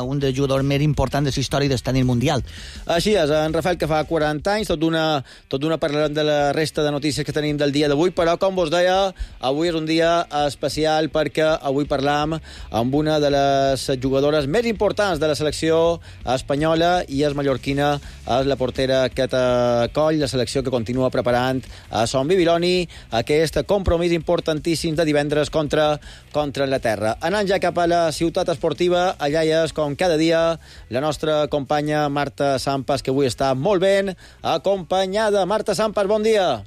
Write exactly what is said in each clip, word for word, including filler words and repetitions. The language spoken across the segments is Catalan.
un dels jugadors més importants de la història del tenis mundial. Així és, en Rafael, que fa quaranta anys, tot d'una tot d'una parlarem de la resta de notícies que tenim del dia d'avui, però, com vos deia, avui és un dia especial perquè avui parlam amb una de les jugadores més importants de la selecció espanyola i és mallorquina, és la portera Queta Coll, la selecció que continua preparant a Son Bibiloni aquest compromís importantíssim de divendres contra, contra Anglaterra. Anant ja cap a la ciutat esportiva, allà hi és, com cada dia, la nostra companya Marta Sampas, que avui està molt ben acompanyada. Marta Sampas, bon dia.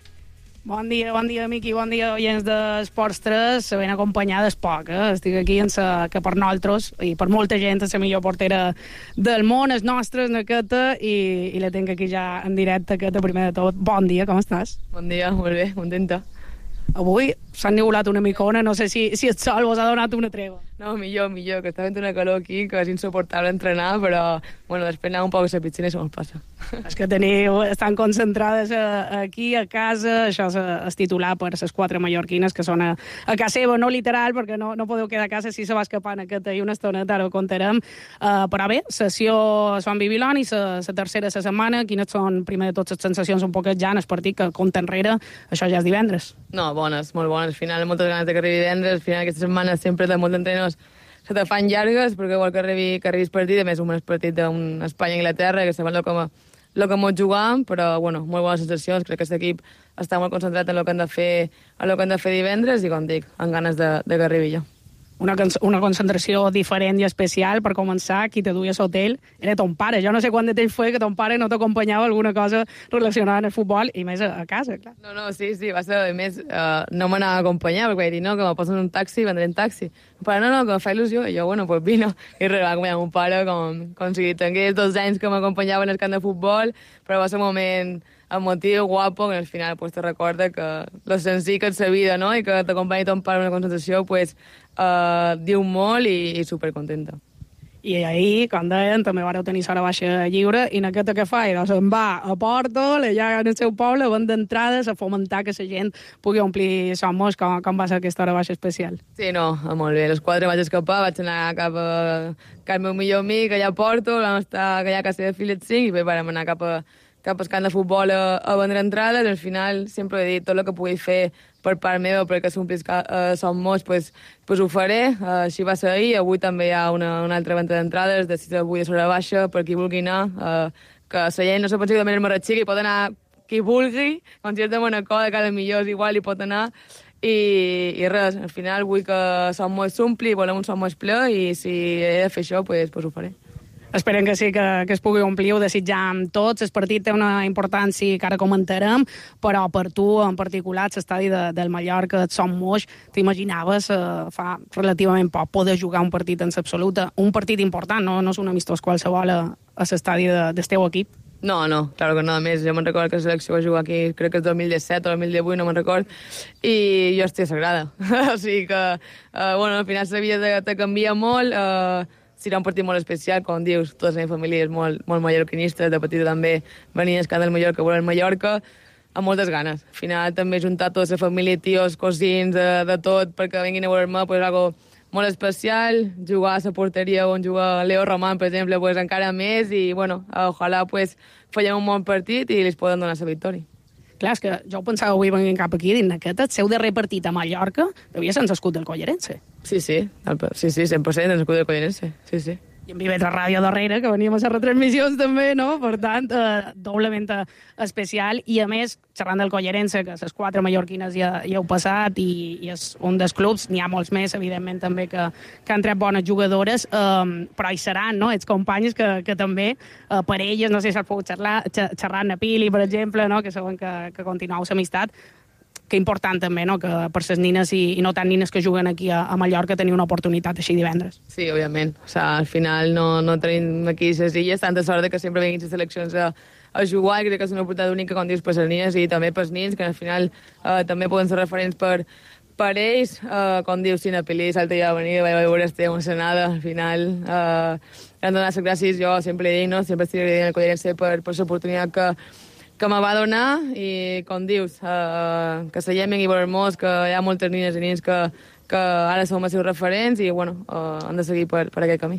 Bon dia, bon dia, Miqui, bon dia, oients d'Esports tres. Ben acompanyada és poc, eh? Estic aquí en sa, que per nosaltres, i per molta gent, és la millor portera del món, és nostra, és Queta, i, i la tinc aquí ja en directe. Queta, primer de tot, bon dia, com estàs? Bon dia, molt bé, contenta. Avui s'ha nivolat una micona, no sé si, si el sol vos ha donat una treva. No, millor, millor, que està fent una calor aquí que és insuportable entrenar, però bueno, després anar un poc a la piscina i se mos passa. És que teniu, estan concentrades aquí a casa, això és, és titular per les quatre mallorquines que són a, a casa seva, no literal, perquè no, no podeu quedar a casa si se va escapant aquest i una estoneta, ara ho contarem. Uh, però bé, sessió Son Bibiloni, la tercera de la setmana, quines són, primer de tot, les sensacions un poquet ja en el partit que compta enrere, això ja és divendres. No, bones, molt bones, al final moltes ganes de que arribi divendres, al final aquesta setmana sempre de molts entrenadors se te fan llargues perquè vol que arribi, que arribi el partit, a més un partit d'un Espanya-Anglaterra, que saben el que, el que molt jugam, però bueno, molt bones sensacions, crec que aquest equip està molt concentrat en el que han de fer, en el que han de fer divendres i, com dic, amb ganes de, de que arribi jo. Una, una concentració diferent i especial, per començar, qui te duia a l'hotel era ton pare. Jo no sé quant de temps fue que ton pare no t'acompanyava alguna cosa relacionada amb el futbol, i més a, a casa, clar. No, no, sí, sí, va ser, a més, uh, no m'anava a acompanyar, perquè vaig dir, no, que me posen en un taxi, vendré en taxi. El pare, no, no, que me fa il·lusió, i jo, bueno, pues vino. I res, va acompanyar un pare com, com si tingués dos anys que m'acompanyava en el camp de futbol, però va ser un moment emotiu, guapo, que al final pues, te recorda que lo senzill que és la vida, no?, i que t'acompanyi ton pare en una concentració, pues, uh, diu molt i, i supercontenta. I ahir, com deien, també vareu tenir l'hora baixa lliure, i en aquesta que fa, doncs se'n va a Porto, allà en el seu poble, a vendre entrades, a fomentar que la gent pugui omplir somos, com, com va ser aquesta hora baixa especial. Sí, no, molt bé. Les quatre vaig escapar, vaig anar cap a cap al meu millor amic, allà a Porto, vam estar allà a casa de Filet cinc, i bé, vam anar cap a cap al camp de futbol a, a vendre entrades. Al final sempre he dit tot el que pugui fer per part meva perquè s'omplis uh, som molts, pues, pues ho faré. Uh, així va ser ahir. Avui també hi ha una, una altra venda d'entrades de sis a vuit de l'hora baixa per qui vulgui anar. Uh, que la gent no se pensi que també és marratxic, hi pot anar qui vulgui, concert de Manacor, de cada millor és igual, hi pot anar. I, i res, al final vull que som molts s'ompli, volem un som molts ple, i si he de fer això, pues, pues ho faré. Esperem que sí, que, que es pugui omplir, ho desitjam tots. El partit té una importància que ara comentarem, però per tu, en particular, l'estadi de, del Mallorca, et Son Moix, t'imaginaves eh, fa relativament poc poder jugar un partit en l'absoluta, un partit important, no, no és un amistós qualsevol a, a l'estadi de, del teu equip? No, no, claro que no. A més, jo me'n recordo que la selecció va jugar aquí, crec que és dos mil disset o dos mil divuit, no me'n record, i jo estic sagrada. O sigui que, eh, bueno, al final la vida te, te canvia molt, eh, serà un partit molt especial, com dius, tota la meva família és molt, molt mallorquinista, de petita també venia al camp del Mallorca, volen Mallorca, amb moltes ganes. Al final també juntar tota la família, tios, cosins, de, de tot, perquè vinguin a veure-me, pues, algo molt especial, jugar a la porteria on juga Leo Román, per exemple, pues, encara més, i bueno, ojalà pues, fallem un bon partit i els poden donar la victòria. Clar, és que jo pensava avui venint cap aquí, dins aquest, el seu darrer partit a Mallorca, devia ser en l'escut del Collerense. Sí, sí, sí, sí, cent per cent en l'escut del Collerense, sí, sí. I en Vivet Ràdio darrere, que veníem a les retransmissions també, no? Per tant, eh, doblement especial. I a més, xerrant del Collerense, que les quatre mallorquines ja, ja heu passat, i, i és un dels clubs, n'hi ha molts més, evidentment, també, que, que han tret bones jugadores, eh, però hi seran, no?, els companys que, que també, eh, per elles, no sé si has pogut xerrar, xerrar amb Pili, per exemple, no?, que saben que, que continueu l'amistat, que important també, no?, que per les nines i, i no tan nines que juguen aquí a, a Mallorca tenir una oportunitat així divendres. Sí, òbviament. O sigui, al final no, no tenim aquí les illes tanta sort de que sempre vinguin les seleccions a, a jugar, i crec que és una oportunitat única, com dius, per les nines i també pels nins, que al final eh, també poden ser referents per, per ells. Eh, com dius, Sina Pili, l'altre dia va venir, vaig veure, estic emocionada, al final eh, han donat les gràcies, jo sempre dic, no?, sempre estic dient al Collerense per, per l'oportunitat que que me va donar, i com dius, uh, que se llemen i veurem-nos, que hi ha moltes nines i nins que, que ara som els seus referents i bueno, uh, han de seguir per, per aquest camí.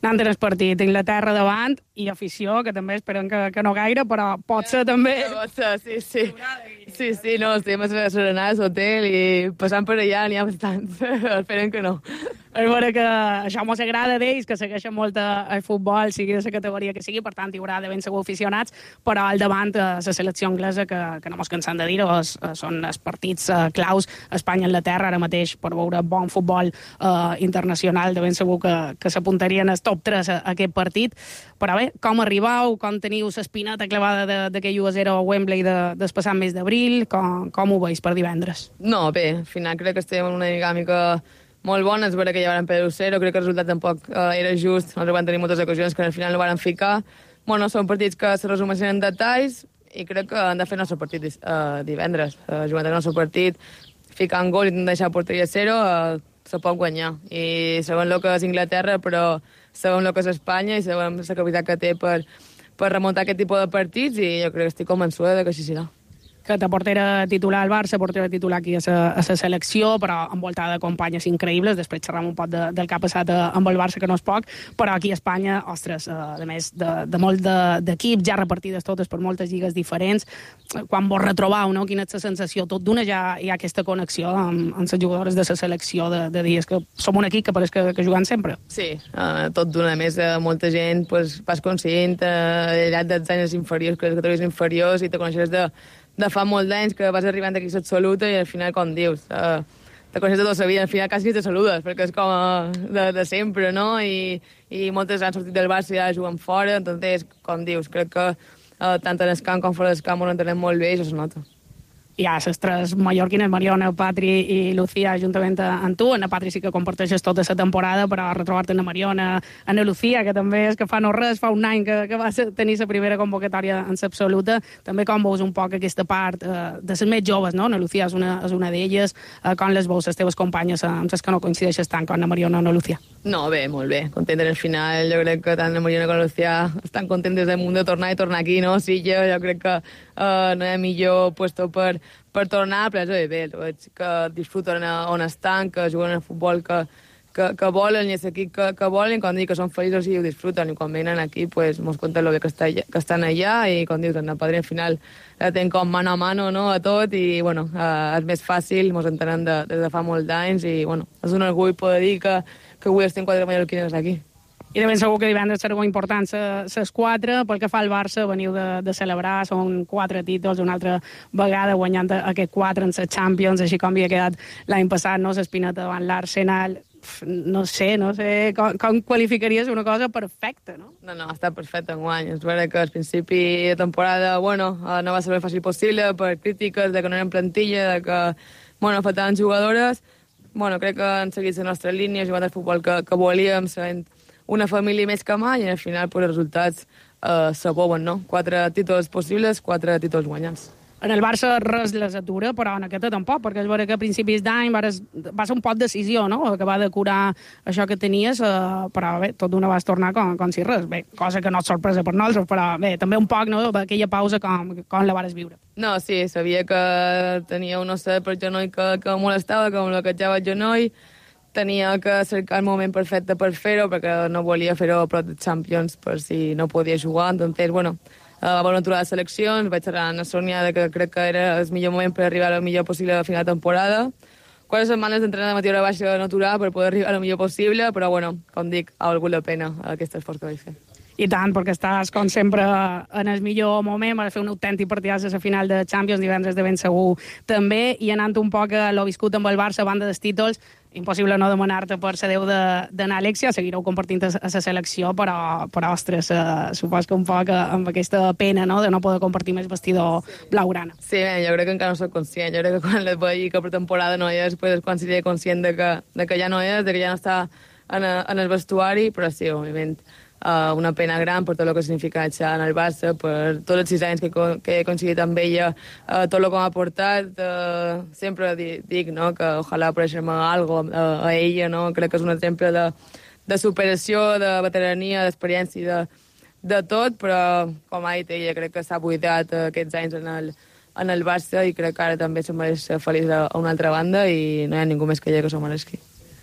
anant en el partit. Inglaterra davant i afició, que també esperen que, que no gaire, però pot ser també... Pot ser, sí, sí. Sí, sí, no, estem a Serenada, a l'hotel, i passant per allà n'hi ha bastants. Esperen que no. És vera que això mos agrada d'ells, que segueixen molt el futbol, sigui de la categoria que sigui, per tant hi haurà de ben segur aficionats, però al davant la selecció anglesa, que, que no mos cansem de dir-ho, són els partits eh, claus, Espanya-Anglaterra ara mateix per veure bon futbol eh, internacional, de ben segur que, que s'apuntarien als top tres a, a aquest partit. Però bé, com arribau, com teniu l'espineta clavada d'aquell u a zero a Wembley de, del passat mes d'abril, com, com ho veus per divendres? No, bé, al final crec que estem en una dinàmica molt bona, és vera que ja van perdre zero, crec que el resultat tampoc eh, era just, nosaltres van tenir moltes ocasions que al final no van ficar. Bueno, són partits que se resumeixen en detalls i crec que han de fer el nostre partit eh, divendres. Eh, jugant el nostre partit, ficant gol i deixar porteria zero, eh, se pot guanyar. I sabem el que és Inglaterra, però sabem el que és Espanya i sabem la capacitat que té per, per remuntar aquest tipus de partits i jo crec que estic convençuda que així serà. Que te portera titular al Barça, portera titular aquí a la selecció, però envoltada de companyes increïbles. Després xerram un poc de, del que ha passat amb el Barça, que no és poc, però aquí a Espanya, ostres, a més de, de molt d'equips, ja repartides totes per moltes lligues diferents, quan vos retrobau, no? Quina és la sensació? Tot d'una ja hi ha aquesta connexió amb, amb les jugadores de la selecció de, de dies que som un equip que pareix que, que jugant sempre. Sí, uh, tot d'una. A més, uh, molta gent pues, vas conscient uh, al llarg dels anys inferiors, que les categories inferiors, i te coneixes de de fa molt d'anys que vas arribant aquí absoluta i al final, com dius, eh, te coneixes de tota la vida, al final quasi te saludes, perquè és com eh, de, de sempre, no? I, i moltes han sortit del Barça i ja juguen fora, entonces, com dius, crec que eh, tant en el camp com fora del camp ho entenem molt bé i això es nota. Hi ha les tres mallorquines, Mariona, Patri i Lucía, juntament amb tu. En Patri sí que comparteixes tota la temporada, però retrobar-te en Mariona, en Lucía, que també és que fa no res, fa un any que, que va tenir la primera convocatòria en l'absoluta. També com veus un poc aquesta part eh, de les més joves, no? En Lucía és una, és una d'elles. Eh, com les veus les teves companyes, amb les que no coincideixes tant, com en Mariona o en Lucía? No, bé, molt bé. Content en el final. Jo crec que tant la Mariona com la Lucía estan contentes del munt de tornar i tornar aquí, no? Sí, jo, jo crec que uh, no hi ha millor puesto per, per tornar, però és bé, veig que disfruten on estan, que juguen al futbol que, que, que volen i és l'equip que, que volen, i quan dic que són feliços i ho disfruten, i quan venen aquí, pues, mos compten lo bé que, està, que estan allà, i com dius, en el Padrí al final la tenen com mano a mano, no?, a tot, i bueno, uh, és més fàcil, mos entenen de, des de fa molts anys, i bueno, és un orgull poder dir que que avui estem quatre mallorquines aquí. I de ben segur que divendres serà molt important les quatre. Pel que fa al Barça, veniu de, de celebrar, són quatre títols, una altra vegada guanyant aquest quatre en la Champions, així com havia quedat l'any passat, no? L'Espineta davant l'Arsenal. No sé, no sé com, com qualificaries una cosa perfecta, no? No, no, està perfecte enguany. És vera que al principi de temporada, bueno, no va ser el fàcil possible per crítiques de que no eren plantilla, de que, bueno, faltaven jugadores. Bueno, crec que han seguit la nostra línia, jugant al futbol que, que volíem, sent una família més que mai, i al final pues, els resultats eh, s'apoven, no? Quatre títols possibles, quatre títols guanyats. En el Barça res les atura, però en aquesta tampoc, perquè és vera que a principis d'any va ser un pot decisió, no?, acabar de curar això que tenies, eh, però bé, tot d'una vas tornar com, com si res. Bé, cosa que no és sorpresa per nosaltres, però bé, també un poc, no?, aquella pausa com, com la vares viure. No, sí, sabia que tenia un osset per genoll que, que molestava, que em bloquejava el genoll, tenia que cercar el moment perfecte per fer-ho, perquè no volia fer-ho a prop de Champions per si no podia jugar, entonces, bueno, Uh, va aturar les seleccions, vaig xerrar amb la Sònia de que crec que era el millor moment per arribar al millor possible a final de temporada. Quatre setmanes d'entrenament de matí hora baixa no aturar per poder arribar al millor possible, però, bueno, com dic, ha valgut la pena aquest esforç que vaig fer. I tant, perquè estàs, com sempre, en el millor moment, vas fer un autèntic partidàs a la final de Champions, divendres de ben segur també, i anant un poc a l'ho viscut amb el Barça, a banda dels títols, impossible no demanar-te per ser déu d'anar a Alexia, seguireu compartint a la selecció, però, però ostres, eh, supos que un poc amb aquesta pena, no?, de no poder compartir més vestidor blaugrana. Sí, bé, jo crec que encara no soc conscient, jo crec que quan les veig que per temporada no és, pues, quan seré conscient de que, de que ja no és, de que ja no està en, a, en el vestuari, però sí, òbviament, Uh, una pena gran per tot el que significa estar en el Barça, per tots els sis anys que, que he aconseguit amb ella, uh, tot el que m'ha portat. Uh, sempre dic, no?, que ojalà apareixer-me algo uh, a ella, no? Crec que és un exemple de, de superació, de veterania, d'experiència, de, de tot, però, com ha dit ella, crec que s'ha buidat uh, aquests anys en el, en el Barça i crec que ara també se mereix ser feliç a una altra banda i no hi ha ningú més que ella que s'ho mereixi.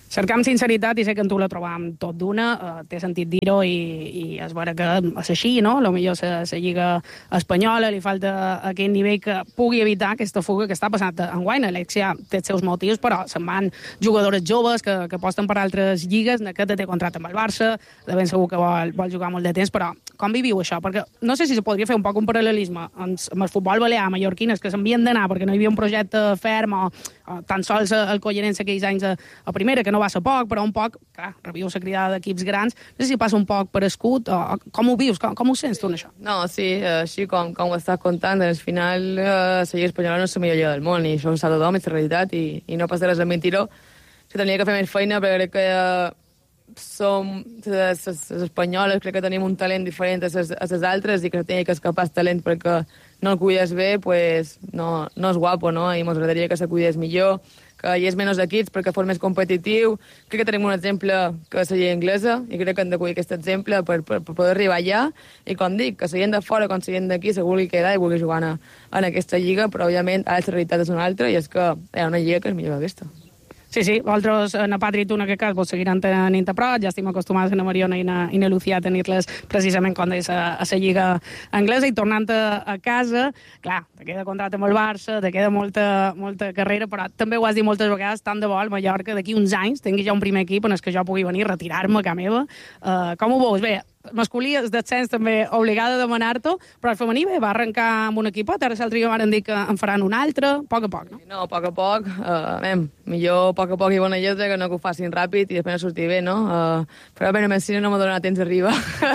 cercam sinceritat i sé que en tu la trobam tot d'una, uh, té sentit dir-ho i, i és vera que és així, no? A lo millor la lliga espanyola li falta aquell nivell que pugui evitar aquesta fuga que està passant enguany. Alexia té els seus motius, però se'n van jugadores joves que, que aposten per altres lligues. Aquest té contracte amb el Barça, de ben segur que vol, vol jugar molt de temps, però com viviu això? Perquè no sé si se podria fer un poc un paral·lelisme amb, amb el futbol balear, mallorquines, que s'havien d'anar perquè no hi havia un projecte ferm o, o tan sols el Collerense aquells anys a, a primera, que no va ser poc, però un poc, clar, reviu la cridada d'equips grans. No sé si passa un poc per escut, o, o com ho vius, com, com ho sents tu en això? No, sí, així com, com ho estàs contant, al final eh, la lliga espanyola no és la millor lliga del món, i això ho sap tothom, és la realitat, i, i no passa res a mentir-ho. Si tenia que fer més feina, però crec que eh, som les, les, les espanyoles, crec que tenim un talent diferent a les, a les altres, i que tenia que escapar el talent perquè no el cuides bé, pues no, no és guapo, no? I m'agradaria que se cuides millor, que hi és menys equips perquè fos més competitiu. Crec que tenim un exemple que és la lliga anglesa, i crec que hem de cuidar aquest exemple per, per, per poder arribar allà. I com dic, que la gent de fora com la gent d'aquí se vulgui quedar i vulgui jugar en, en aquesta lliga, però òbviament ara la realitat és una altra, i és que hi ha una lliga que és millor que aquesta. Sí, sí, vosaltres, na Patri i tu en aquest cas, vos seguiran tenint a prop, ja estem acostumats a na Mariona i na, i na Lucía a tenir-les precisament quan és a, a la lliga anglesa, i tornant a, a casa, clar, te queda contracte amb el Barça, te queda molta, molta carrera, però també ho has dit moltes vegades, tant de bo al Mallorca d'aquí uns anys tingui ja un primer equip en el que jo pugui venir a retirar-me a casa meva. Uh, com ho veus? Bé, masculí, el descens també obligada a demanar-t'ho, però el femení bé, va arrencar amb un equipot, ara l'altre dia van dir que en faran un altre, a poc a poc, no? No, a poc a poc, uh, ben, millor a poc a poc i bona lletra que no que ho facin ràpid i després no sortir bé, no? Uh, però bé, a si no m'ha donat temps d'arribar,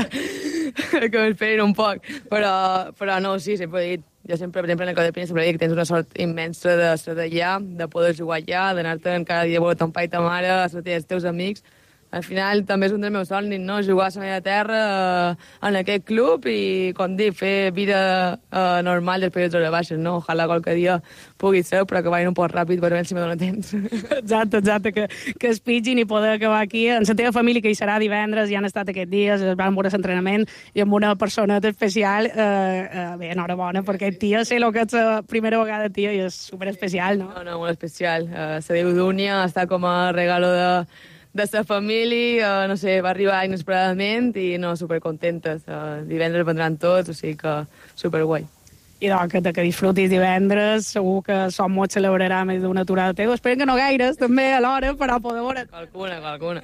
que m'esperin un poc, però, però no, sí, sempre he dit, jo sempre, per exemple, en el Codepina sempre dic que tens una sort immensa de ser d'allà, de poder jugar allà, d'anar-te'n cada dia a veure ton pare i ta mare, a sortir els teus amics. Al final també és un dels meus somnis, no? Jugar a la meva terra eh, en aquest club i, com dic, fer vida eh, normal després de baixes, no? Ojalà qualque dia pugui ser, però que vagin un poc ràpid per veure si me dóna temps. Exacte, exacte, que, que es pitgin i poder acabar aquí. En la teva família, que hi serà divendres, ja han estat aquests dies, es van veure l'entrenament, i amb una persona especial, eh, eh, bé, enhorabona, perquè tia sé el que és la primera vegada, tia, i és superespecial, no? No, no, molt especial. Uh, se diu Dúnia, està com a regalo de... de sa família, uh, no sé, va arribar inesperadament i no, supercontentes. Uh, divendres vendran tots, o sigui que superguai. I doncs, que, que disfrutis divendres, segur que Som Mot celebrarà més d'una aturada teva. Esperem que no gaires, també, a l'hora, però poder veure... Qualcuna, qualcuna.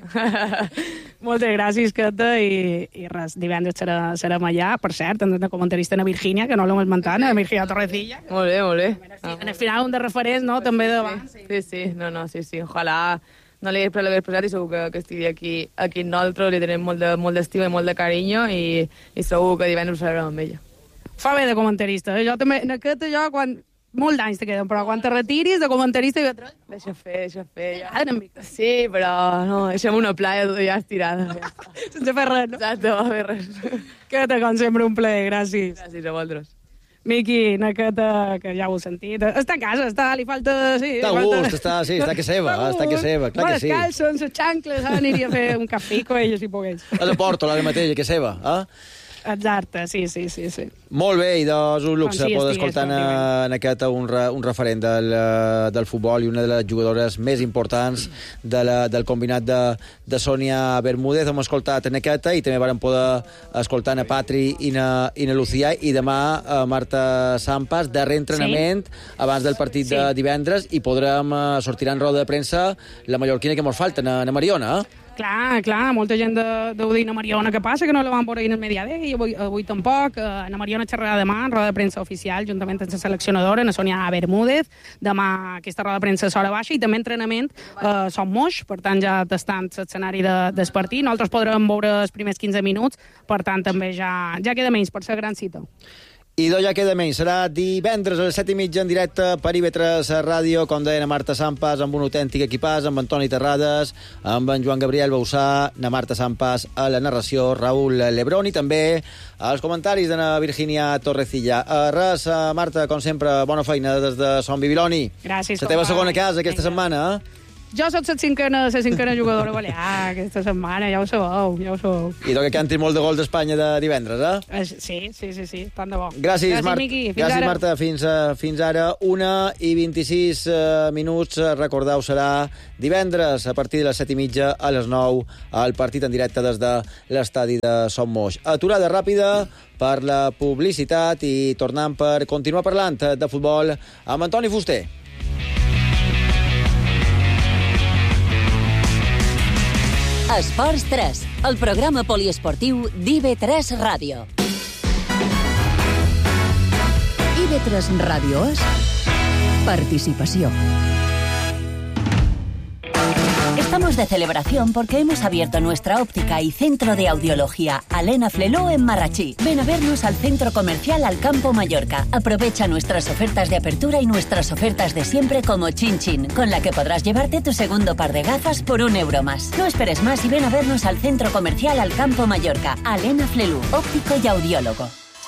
Moltes gràcies, Cata, i, i res, divendres serà, serem allà. Per cert, hem de comentarista a Virginia, que no l'hem esmentat, a Virginia Torrecilla. Molt bé, molt bé. Sí, en el final, un de referents, no?, també d'abans. Sí, sí, sí, no, no, sí, sí, ojalà no li hagués posat i segur que, que estigui aquí, aquí nosaltres, li tenim molt de, molt d'estima i molt de carinyo, i, i segur que divendres ho celebrem amb ella. Fa bé de comentarista, eh? Jo també, en aquest jo, quan... Molts anys te queden, però quan te retiris de comentarista... I... Deixa fer, deixa fer. Ja. Ah, sí, però no, deixem una playa ja estirada. Ja. Sense fer res, no? Exacte, no va fer res. Queda com sempre un plaer, gràcies. Gràcies a vosaltres. Miqui, Naqueta, que ja ho he sentit, està a casa, està, li falta... Sí, està a falta... gust, està, sí, està que seva, està que seva, clar que sí. Bones calçons, les xancles, ah, aniria a fer un cafico, ella, si pogués. A la porta, l'ara mateix, que seva, eh? Exacte, sí, sí, sí, sí. Molt bé, i doncs un luxe sí, poder escoltar en aquest un, re, un referent del, del futbol i una de les jugadores més importants de la, del combinat de, de Sònia Bermúdez. Hem escoltat en aquesta i també vam poder escoltar a Patri i na, i na Lucía, i demà a Marta Sampas, darrer entrenament sí. abans del partit sí. de divendres, i podrem sortir en roda de premsa la mallorquina que ens falta, na, na Mariona, eh? Clar, clar, molta gent de, de dir na Mariona, què passa, que no la van veure en el Mediader, i avui, avui tampoc. Uh, na Mariona xerrarà demà en roda de premsa oficial, juntament amb la seleccionadora, na Sònia Bermúdez. Demà aquesta roda de premsa s'hora baixa, i també entrenament uh, Som Moix, per tant ja tastant l'escenari de, del partit. Nosaltres podrem veure els primers quinze minuts, per tant també ja, ja queda menys per ser gran cita. I doncs ja queda menys. Serà divendres a les set i mitja en directe per I V tres Ràdio, com deia na Marta Sampas, amb un autèntic equipàs, amb Antoni Terrades, amb en Joan Gabriel Bausà, na Marta Sampas a la narració, Raúl Lebrón, i també als comentaris de na Virginia Torrecilla. Uh, res, uh, Marta, com sempre, bona feina des de Son Bibiloni. Gràcies. La teva segona casa aquesta setmana, eh? Jo soc la cinquena, la cinquena jugadora balear aquesta setmana, ja ho sabeu, ja ho sabeu. I que canti molt de gols d'Espanya de divendres, eh? Sí, sí, sí, sí, tant de bo. Gràcies, Gràcies, Marta. Miqui. Fins Gràcies, ara. Marta. Fins, uh, fins ara, una i vint-i-sis uh, minuts. Recordeu, serà divendres a partir de les set i mitja a les nou el partit en directe des de l'estadi de Son Moix. Aturada ràpida per la publicitat i tornant per continuar parlant de futbol amb Antoni Fuster. Esports tres, el programa poliesportiu d'I B tres Ràdio. I B tres Ràdio és participació. Estamos de celebración porque hemos abierto nuestra óptica y centro de audiología Alena Fleló en Marrachí. Ven a vernos al centro comercial Alcampo Mallorca. Aprovecha nuestras ofertas de apertura y nuestras ofertas de siempre como Chin Chin, con la que podrás llevarte tu segundo par de gafas por un euro más. No esperes más y ven a vernos al centro comercial Alcampo Mallorca. Alena Flelú, óptico i audiòlogo.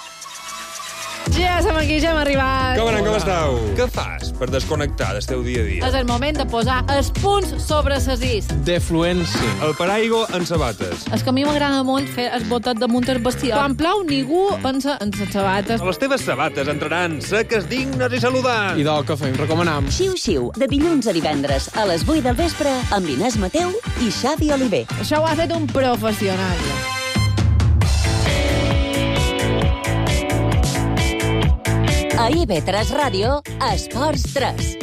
Ja som aquí, ja hem arribat. Com anem, com esteu? Què fas per desconnectar del teu dia a dia? És el moment de posar els punts sobre ses is. Defluència. El paraigua en sabates. És que a mi m'agrada molt fer el botet damunt el vestidor. Quan plou, ningú pensa en les sabates. Les teves sabates entraran seques, dignes i saludants. I del que fem, recomanam. Xiu Xiu, de dilluns a divendres a les vuit del vespre amb Inés Mateu i Xavi Oliver. Això ho ha fet un professional. A I B tres Ràdio, Esports tres.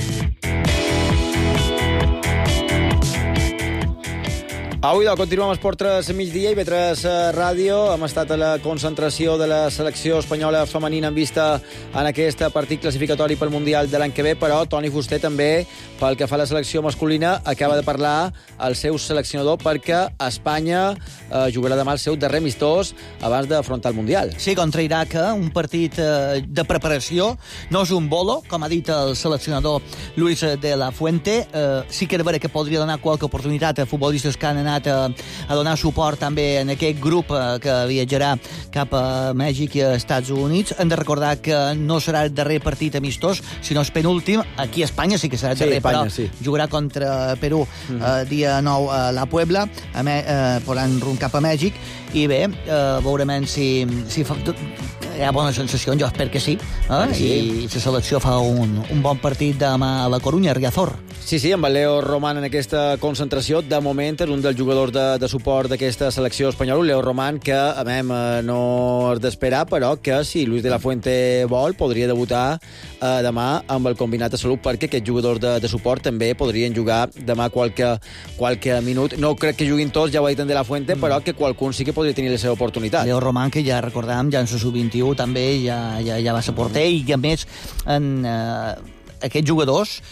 Avui doncs, continuem Esport tres a migdia i B tres Ràdio. Hem estat a la concentració de la selecció espanyola femenina en vista en aquest partit classificatori pel Mundial de l'any que ve, però Toni Fuster també, pel que fa a la selecció masculina, acaba de parlar el seu seleccionador perquè Espanya eh, jugarà demà el seu darrer amistós abans d'afrontar el Mundial. Sí, contra Iraq, un partit eh, de preparació, no és un bolo, com ha dit el seleccionador Luis de la Fuente. Eh, sí que és vera que podria donar qualque oportunitat a futbolistes que han anat a, a donar suport també en aquest grup eh, que viatjarà cap a Mèxic i a Estats Units. Hem de recordar que no serà el darrer partit amistós, sinó el penúltim. Aquí a Espanya sí que serà el sí, darrer, Espanya, però sí. jugarà contra Perú mm. eh, dia nou a la Puebla, a Me eh, podran rumb cap a Mèxic, i bé, eh, veurem si, si fa, hi ha bones sensacions, jo espero que sí, eh? sí. I la selecció fa un, un bon partit demà a la Corunya, a Riazor. Sí, sí, amb el Leo Román en aquesta concentració. De moment és un dels jugadors de, de suport d'aquesta selecció espanyola, Leo Román, que a mem no és d'esperar, però que si Luis de la Fuente vol, podria debutar eh, demà amb el combinat de salut, perquè aquests jugadors de, de suport també podrien jugar demà qualque, qualque minut. No crec que juguin tots, ja ho ha dit en de la Fuente, mm. però que qualcun sí que podria tenir la seva oportunitat. Leo Román, que ja recordàvem, ja en la sub vint-i-u també ja, ja, ja va ser porter, i a més en eh, aquests jugadors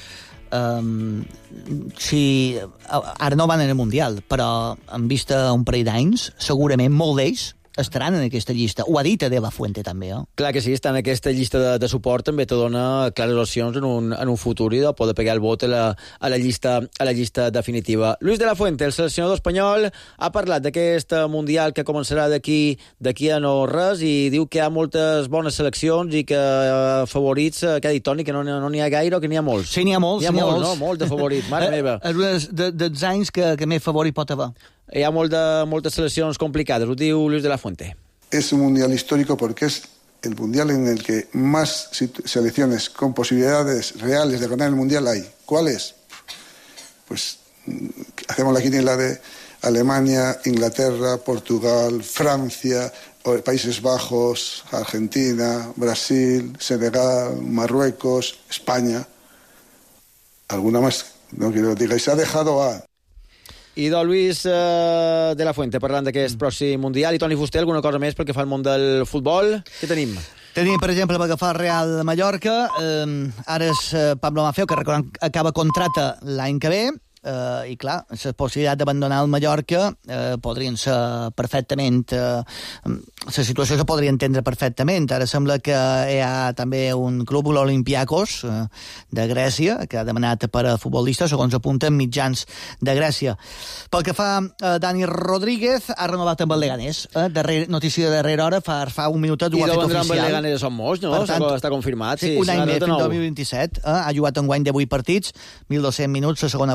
Um, si ara no van en el Mundial, però en vista un parell d'anys, segurament molt d'ells estaran en aquesta llista. Ho ha dit a De La Fuente, també, eh? Clar que sí, estar en aquesta llista de, de suport també te dona clares opcions en un, en un futur i de poder pegar el vot a la, a la, llista, a la llista definitiva. Luis de la Fuente, el seleccionador espanyol, ha parlat d'aquest Mundial que començarà d'aquí d'aquí a no res i diu que hi ha moltes bones seleccions i que eh, favorits, eh, que ha dit Toni, que no n'hi no ha gaire o que n'hi ha molts. Sí, n'hi ha molts. N'hi ha, ha molts, molts, no? Molts de favorits, mare meva. És un de, dels anys que, que més favorit pot haver. Hi ha molt de, moltes seleccions complicades, ho diu Luis de la Fuente. Es un mundial histórico porque es el mundial en el que más selecciones con posibilidades reales de ganar el mundial hay. ¿Cuál es? Pues hacemos la quiniela de Alemania, Inglaterra, Portugal, Francia, Países Bajos, Argentina, Brasil, Senegal, Marruecos, España. ¿Alguna más? No quiero que digáis, se ha dejado a... I de Luis eh, de la Fuente, parlant d'aquest mm. pròxim Mundial. I Toni Fuster, alguna cosa més pel que fa al món del futbol? Què tenim? Tenim, per exemple, per agafar el Real Mallorca. Eh, ara és eh, Pablo Mafeo, que recordem acaba contracte l'any que ve. Eh, I clar, la possibilitat d'abandonar el Mallorca eh, podrien ser perfectament eh, la situació se podria entendre perfectament. Ara sembla que hi ha també un club, l'Olympiakos eh, de Grècia, que ha demanat per a futbolistes, segons apunten mitjans de Grècia. Pel que fa a Dani Rodríguez, ha renovat amb el Leganés, eh? Darrer, notícia de darrera hora, fa, fa un minutet ho ha fet oficial. I de amb el Leganés de Son Moix, no? Tant, està confirmat. Sí, sí, un any més, fins al dos mil vint-i-set. Eh? Ha jugat enguany de vuit partits, mil dos-cents minuts, la segona volta.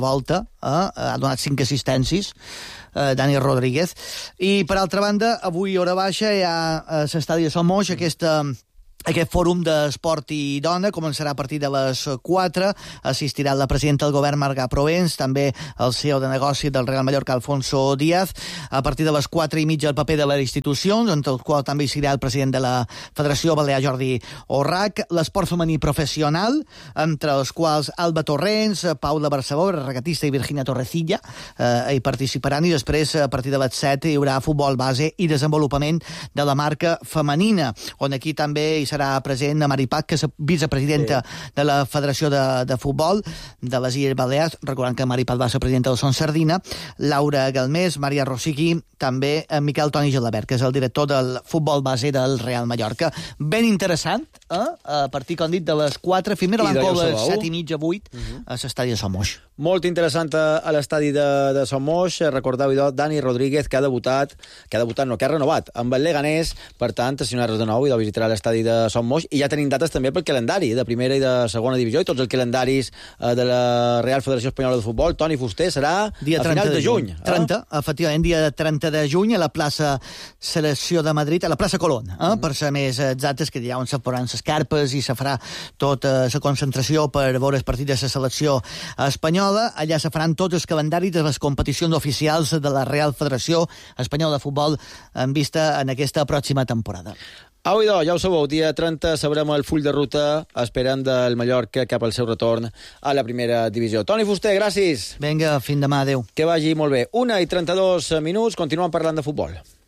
eh? Ha donat cinc assistències, eh, Dani Rodríguez. I, per altra banda, avui, hora baixa, hi ha a l'estadi de Somos aquesta... Aquest fòrum d'esport i dona començarà a partir de les quatre. Assistirà la presidenta del govern, Marga Provens, també el C E O de negoci del Real Mallorca, Alfonso Díaz. A partir de les quatre i mitja el paper de les institucions, entre el qual també hi serà el president de la Federació Balear, Jordi Orrac. L'esport femení professional, entre els quals Alba Torrents, Paula Barceló, regatista, i Virginia Torrecilla eh, hi participaran. I després, a partir de les set, hi haurà futbol base i desenvolupament de la marca femenina, on aquí també hi serà present a Mari Pac, que és vicepresidenta sí. de la Federació de, de Futbol de les Illes Balears, recordant que Mari Pac va ser presidenta del Son Sardina, Laura Galmés, Maria Rossigui, també en Miquel Toni Gelabert, que és el director del futbol base del Real Mallorca. Ben interessant, eh? A partir, com dit, de les quatre, fins a l'encou de les set i mitja, vuit, uh -huh. a l'estadi de Somos. Molt interessant a l'estadi de, de Somos. Recordeu, idò, Dani Rodríguez, que ha debutat, que ha debutat, no, que ha renovat amb el Leganés, per tant, si no és res de nou, idò, visitarà l'estadi de Somos, i ja tenim dates també pel calendari de primera i de segona divisió, i tots els calendaris de la Real Federació Espanyola de Futbol. Toni Fuster, serà dia a finals de juny. Eh? trenta, efectivament, dia trenta de juny, a la plaça Selecció de Madrid, a la plaça Colón, eh? Mm. per ser més exactes, que allà on se posaran les carpes i se farà tota la concentració per veure el partit de la selecció espanyola. Allà se faran tots els calendaris de les competicions oficials de la Real Federació Espanyola de Futbol en vista en aquesta pròxima temporada. Au, idò, ja ho sabeu, dia trenta sabrem el full de ruta esperant del Mallorca cap al seu retorn a la primera divisió. Toni Fuster, gràcies. Vinga, fins demà, adeu. Que vagi molt bé. Una i trenta-dos minuts, continuem parlant de futbol.